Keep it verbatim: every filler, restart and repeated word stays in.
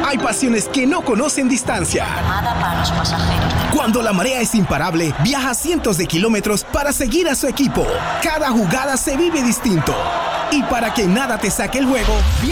Hay pasiones que no conocen distancia. Llamada para los pasajeros. Cuando la marea es imparable, viaja cientos de kilómetros para seguir a su equipo. Cada jugada se vive distinto. Y para que nada te saque el juego,